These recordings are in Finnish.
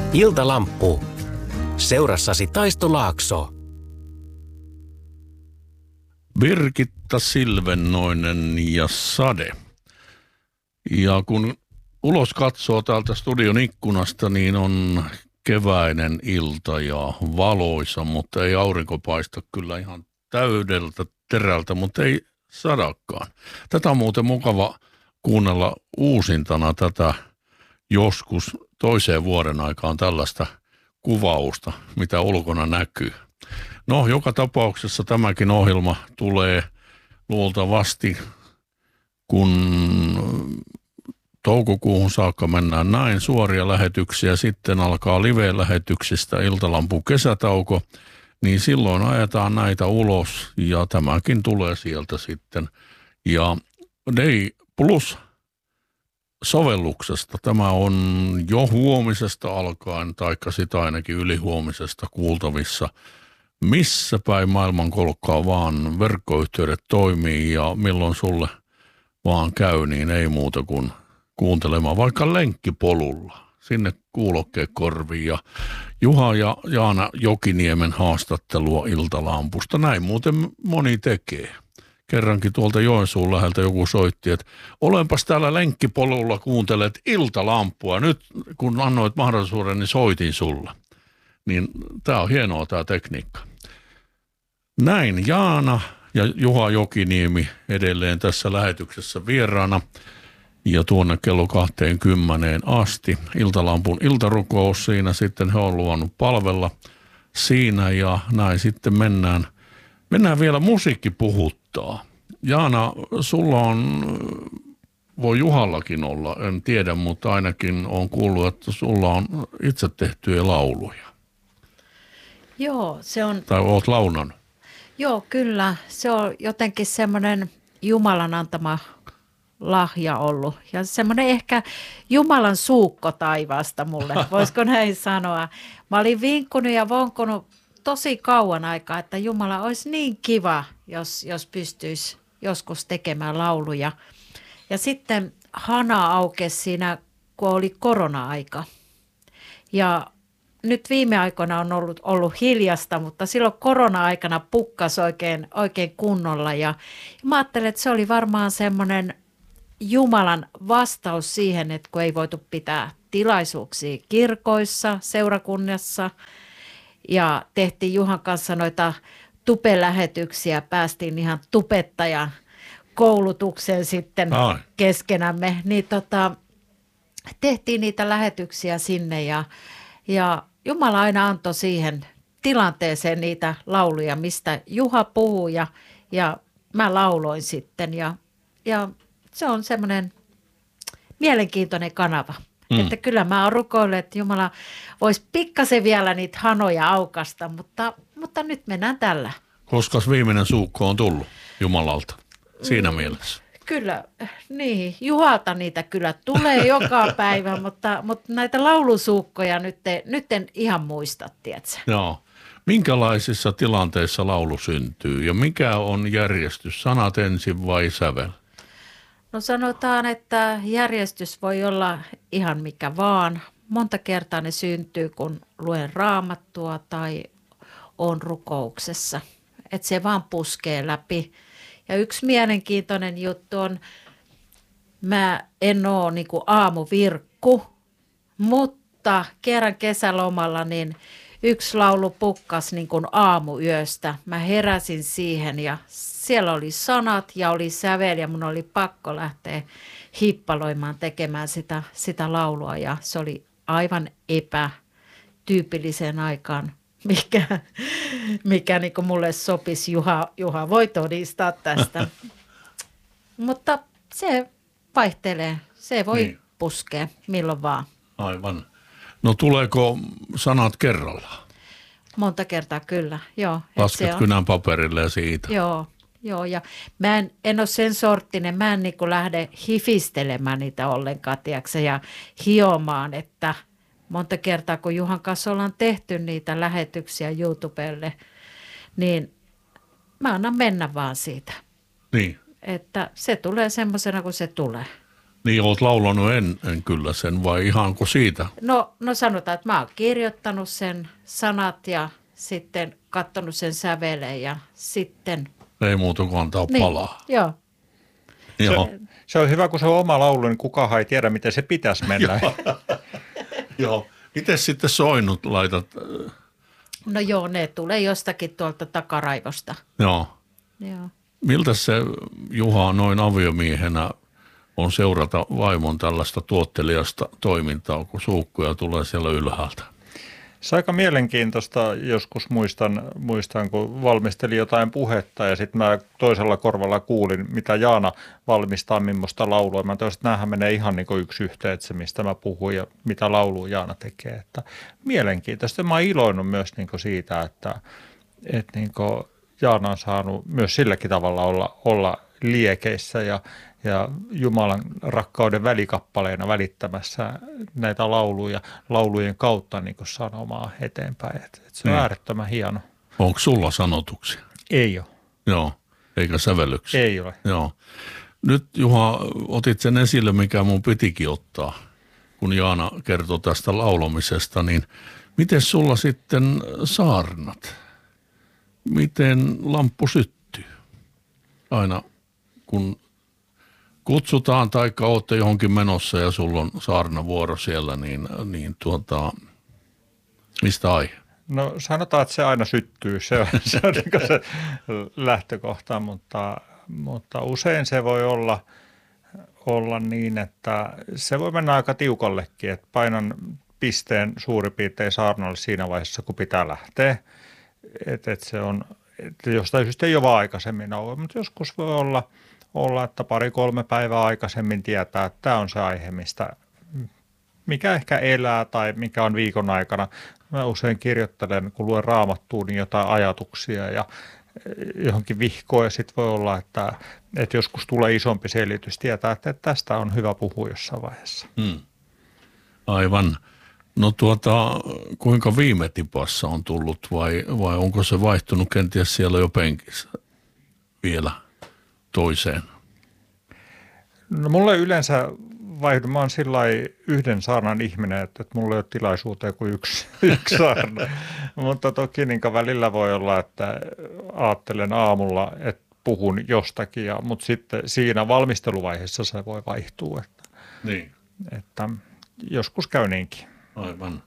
Iltalamppu. Seurassasi Taisto Laakso. Birgitta Silvennoinen ja Sade. Ja kun ulos katsoo täältä studion ikkunasta, niin on keväinen ilta ja valoisa, mutta ei aurinko paista kyllä ihan täydeltä terältä, mutta ei sadakaan. Tätä on muuten mukava kuunnella uusintana tätä joskus toiseen vuoden aikaan tällaista kuvausta, mitä ulkona näkyy. No, joka tapauksessa tämäkin ohjelma tulee luultavasti, kun toukokuuhun saakka mennään näin suoria lähetyksiä, sitten alkaa live-lähetyksistä Iltalampun kesätauko, niin silloin ajetaan näitä ulos ja tämäkin tulee sieltä sitten. Ja Day Plus sovelluksesta tämä on jo huomisesta alkaen, taikka sitä ainakin ylihuomisesta kuultavissa, missä päin maailmankolkkaa vaan verkkoyhteydet toimii ja milloin sulle vaan käy, niin ei muuta kuin kuuntelemaan vaikka lenkkipolulla. Sinne kuulokkeet korviin ja Juha ja Jaana Jokiniemen haastattelua Iltalampusta. Näin muuten moni tekee. Kerrankin tuolta Joensuun läheltä joku soitti, että olenpas täällä lenkkipolulla, kuuntelet Iltalampua. Nyt kun annoit mahdollisuuden, niin soitin sulle. Niin tää on hienoa tää tekniikka. Näin Jaana ja Juha Jokiniemi edelleen tässä lähetyksessä vieraana. Ja tuonne kello 20 asti Iltalampun iltarukous siinä sitten he on luvannut palvella siinä ja näin sitten mennään vielä musiikki puhuttaa. Jaana, sulla on, voi Juhallakin olla, en tiedä, mutta ainakin on kuullut, että sulla on itse tehtyjä lauluja. Joo, se on... Tai oot launannut. Joo, kyllä. Se on jotenkin semmoinen Jumalan antama lahja ollut. Ja semmoinen ehkä Jumalan suukko taivaasta mulle, voisiko näin sanoa. Mä olin vinkkunut ja vonkunut tosi kauan aikaa, että Jumala olisi niin kiva, jos pystyisi joskus tekemään lauluja. Ja sitten hana aukesi siinä, kun oli korona-aika. Ja nyt viime aikoina on ollut hiljasta, mutta silloin korona-aikana pukkasi oikein kunnolla. Ja mä ajattelin, että se oli varmaan semmoinen Jumalan vastaus siihen, että kun ei voitu pitää tilaisuuksia kirkoissa, seurakunnassa ja tehtiin Juhan kanssa noita tupelähetyksiä, päästiin ihan tubettajan koulutukseen sitten keskenämme, niin tehtiin niitä lähetyksiä sinne ja Jumala aina antoi siihen tilanteeseen niitä lauluja, mistä Juha puhuu ja mä lauloin sitten ja se on semmoinen mielenkiintoinen kanava. Että kyllä mä rukoillut, että Jumala voisi pikkasen vielä niitä hanoja aukasta, mutta nyt mennään tällä. Koska viimeinen suukko on tullut Jumalalta siinä mielessä. Kyllä, niin. Juhalta niitä kyllä tulee joka päivä, mutta näitä laulusuukkoja nyt en ihan muista, tiedätkö? Joo. Minkälaisissa tilanteissa laulu syntyy ja mikä on järjestys? Sanat ensin vai sävel? No sanotaan, että järjestys voi olla ihan mikä vaan. Monta kertaa ne syntyy, kun luen raamattua tai on rukouksessa. Että se vaan puskee läpi. Ja yksi mielenkiintoinen juttu on, mä en ole niin kuin aamuvirkku, mutta kerran kesälomalla niin yksi laulu pukkas niin kuin aamuyöstä. Mä heräsin siihen ja siellä oli sanat ja oli sävel ja mun oli pakko lähteä hippaloimaan tekemään sitä laulua ja se oli aivan epätyypilliseen aikaan, mikä niin kuin mulle sopisi. Juha voi todistaa tästä, mutta se vaihtelee, se voi puskea milloin vaan. Aivan. No tuleeko sanat kerrallaan? Monta kertaa kyllä, joo. Lasket kynän paperille ja siitä. Joo, ja mä en ole sen sorttinen, mä en niin kuin lähde hifistelemään niitä ollenkaan, tiiäksä, ja hiomaan, että monta kertaa kun Juhan kanssa ollaan tehty niitä lähetyksiä YouTubelle, niin mä annan mennä vaan siitä. Niin. Että se tulee semmoisena kuin se tulee. Niin olet laulanut en kyllä sen vai ihanko siitä? No sanotaan, että mä oon kirjoittanut sen sanat ja sitten katsonut sen säveleen ja sitten... Ei muuta kuin antaa palaa. Joo. Joo. Se on hyvä, kun se on oma laulu, niin kukaan ei tiedä, miten se pitäisi mennä. Joo. Miten sitten soinut laitat? No joo, ne tulee jostakin tuolta takaraivosta. Joo. Joo. Miltä se Juha noin aviomiehenä on seurata vaimon tällaista tuottelijasta toimintaa, kun suukkuja tulee siellä ylhäältä? Se aika mielenkiintoista. Joskus muistan, kun valmistelin jotain puhetta ja sitten mä toisella korvalla kuulin, mitä Jaana valmistaa, millaista laulua. Mä toisin, että näähän menee ihan niin kuin yksi yhteen, että se mistä mä puhun ja mitä laulua Jaana tekee. Että mielenkiintoista. Mä oon iloinut myös niin kuin siitä, että niin kuin Jaana on saanut myös silläkin tavalla olla liekeissä ja Jumalan rakkauden välikappaleena välittämässä näitä lauluja laulujen kautta niin kuin sanomaa eteenpäin. Et se on äärettömän hieno. Onko sulla sanotuksia? Ei ole. Joo, eikä sävellyksiä? Ei ole. Joo. Nyt Juha, otit sen esille, mikä mun pitikin ottaa, kun Jaana kertoi tästä laulamisesta, niin miten sulla sitten saarnat? Miten lamppu syttyy? Aina kun kutsutaan tai olette johonkin menossa ja sulla on saarnavuoro siellä, niin mistä aihe? No sanotaan, että se aina syttyy. Se on niin se lähtökohta, mutta usein se voi olla niin, että se voi mennä aika tiukallekin, että painan pisteen suurin piirtein saarnalle siinä vaiheessa, kun pitää lähteä. Että se on, että jostain syystä ei ole vaan aikaisemmin ollut, mutta joskus voi olla, että 2-3 päivää aikaisemmin tietää, että tämä on se aihe, mikä ehkä elää tai mikä on viikon aikana. Mä usein kirjoittelen, kun luen Raamattua, niin jotain ajatuksia ja johonkin vihkoon ja sitten voi olla, että joskus tulee isompi selitys, tietää, että tästä on hyvä puhua jossain vaiheessa. Aivan. No kuinka viime tipassa on tullut vai onko se vaihtunut kenties siellä jo penkissä vielä toiseen? No mulle yleensä mä oon sillai yhden saarnan ihminen, että mulla ei ole tilaisuuteen kuin yksi saarna. Mutta toki niin välillä voi olla, että ajattelen aamulla, että puhun jostakin, mutta sitten siinä valmisteluvaiheessa se voi vaihtua. Niin. Että joskus käy niinkin. Aivan.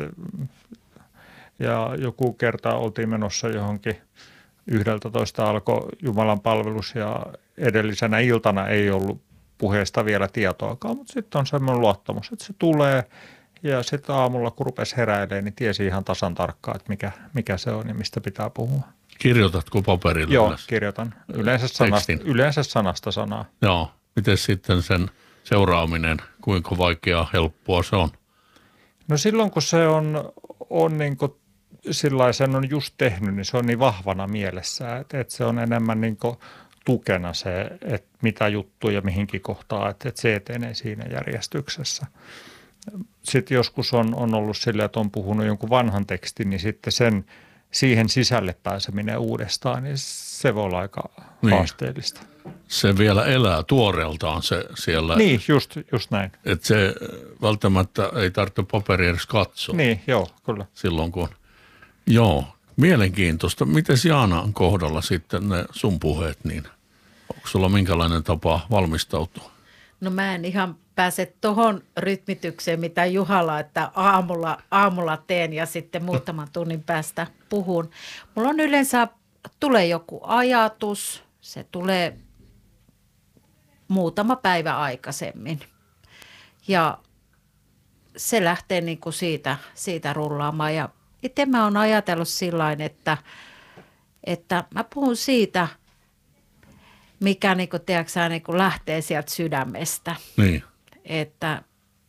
Ja joku kerta oltiin menossa johonkin 11 alkoi Jumalan palvelus ja edellisenä iltana ei ollut puheesta vielä tietoakaan, mutta sitten on semmoinen luottamus, että se tulee ja sitten aamulla kun rupesi heräilemään, niin tiesi ihan tasan tarkkaan, että mikä se on ja mistä pitää puhua. Kirjoitatko paperille? Joo, kirjoitan. Yleensä sanasta sanaa. Joo. Miten sitten sen seuraaminen, kuinka vaikeaa, helppoa se on? No silloin kun se on niin kuin sillaisen on just tehnyt, niin se on niin vahvana mielessä, että se on enemmän niin kuin tukena se, että mitä juttuja mihinkin kohtaa, että se etenee siinä järjestyksessä. Sitten joskus on ollut sillä, että on puhunut jonkun vanhan tekstin, niin sitten siihen sisälle pääseminen uudestaan, niin se voi olla aika haasteellista. Se vielä elää tuoreeltaan se siellä. Niin, just näin. Että se välttämättä ei tarvitse paperia edes katsoa. Niin, joo, kyllä. Silloin kun, joo, mielenkiintoista. Mites Jaanan kohdalla sitten ne sun puheet, niin onko sulla minkälainen tapa valmistautua? No mä en ihan pääse tohon rytmitykseen, mitä Juhalla, että aamulla teen ja sitten muutaman tunnin päästä puhun. Mulla on yleensä, tulee joku ajatus, se tulee muutama päivä aikaisemmin ja se lähtee niin kuin siitä rullaamaan. Ja itse mä oon ajatellut sillain, että mä puhun siitä, mikä niin kuin, tiedätkö, niin kuin lähtee sieltä sydämestä. Niin. Että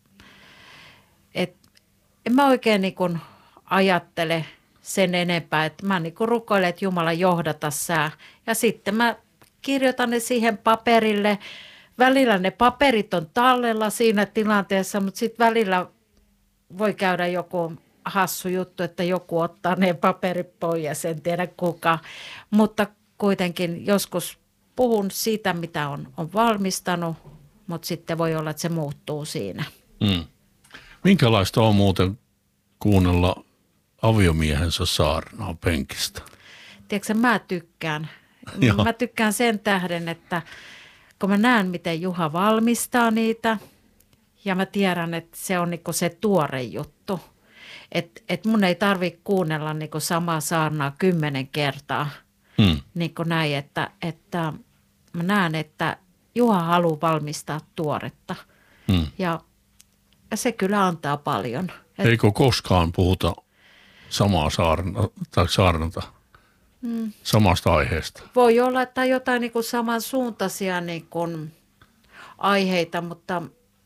en mä oikein niin kuin ajattele sen enempää, että mä niin kuin rukoilen, että Jumala johdata sää. Ja sitten mä kirjoitan ne siihen paperille. Välillä ne paperit on tallella siinä tilanteessa, mutta sitten välillä voi käydä joku hassu juttu, että joku ottaa ne paperit pois, en tiedä kuka. Mutta kuitenkin joskus puhun siitä, mitä on valmistanut mutta sitten voi olla, että se muuttuu siinä. Minkälaista on muuten kuunnella aviomiehensä saarnaa penkistä? Tiedätkö, mä tykkään. Joo. Mä tykkään sen tähden, että kun mä näen, miten Juha valmistaa niitä, ja mä tiedän, että se on niinku se tuore juttu. Että mun ei tarvitse kuunnella niinku samaa saarnaa 10 kertaa. Niin kuin näin, että mä näen, että Juha haluaa valmistaa tuoretta. Ja se kyllä antaa paljon. Eikö koskaan puhuta samaa saarnata samasta aiheesta? Voi olla, että jotain niin kuin samansuuntaisia niin kuin aiheita, mutta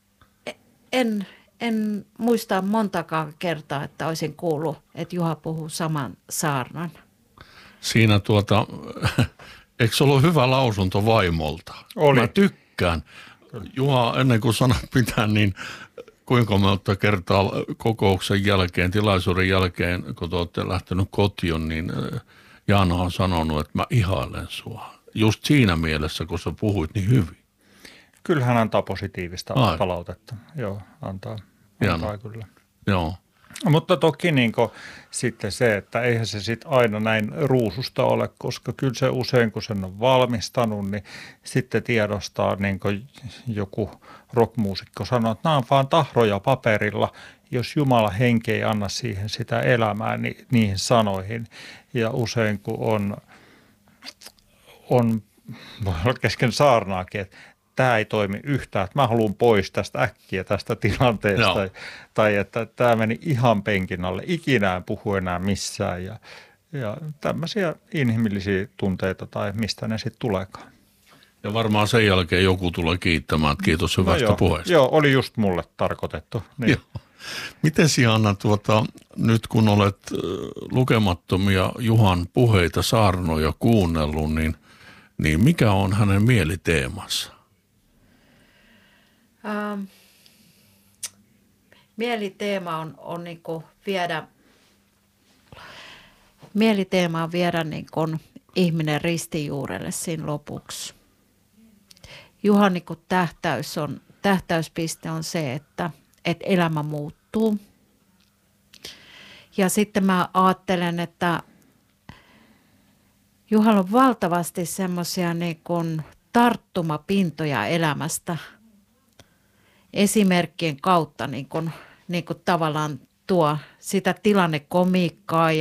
en muista montakaan kertaa, että olisin kuullut, että Juha puhuu saman saarnan. Siinä eikö se ollut hyvä lausunto vaimolta? Oli. Mä tykkään. Juha, ennen kuin sanat pitää, niin kuinka monta kertaa kokouksen jälkeen, tilaisuuden jälkeen, kun te olette lähtenyt kotiin, niin Jaana on sanonut, että mä ihailen sua. Just siinä mielessä, kun sä puhuit niin hyvin. Kyllä hän antaa positiivista palautetta. Joo, antaa kyllä. Joo. Mutta toki niin sitten se, että eihän se sitten aina näin ruususta ole, koska kyllä se usein, kun sen on valmistanut, niin sitten tiedostaa, niin kuin joku rockmuusikko sanoo, että nämä on vaan tahroja paperilla, jos Jumala henki ei anna siihen sitä elämää niihin sanoihin. Ja usein, kun on voi olla kesken saarnaakin, että tämä ei toimi yhtään, että mä haluan pois tästä äkkiä tästä tilanteesta. Tai että tämä meni ihan penkin alle, ikinä en puhu enää missään. Ja tämmöisiä inhimillisiä tunteita tai mistä ne sitten tuleekaan. Ja varmaan sen jälkeen joku tulee kiittämään, että kiitos hyvästä puheesta. Joo, oli just mulle tarkoitettu. Niin. Joo. Miten Jaana, nyt kun olet lukemattomia Juhan puheita, saarnoja kuunnellut, niin mikä on hänen mieliteemansa? Mieliteema on niin kuin viedä niin kuin ihminen ristijuurelle siinä lopuksi. Juhan niin kuin tähtäyspiste on se, että elämä muuttuu. Ja sitten mä ajattelen, että Juhalla on valtavasti semmoisia niin kuin tarttumapintoja elämästä esimerkkien kautta niin kuin tavallaan tuo sitä tilannekomiikkaa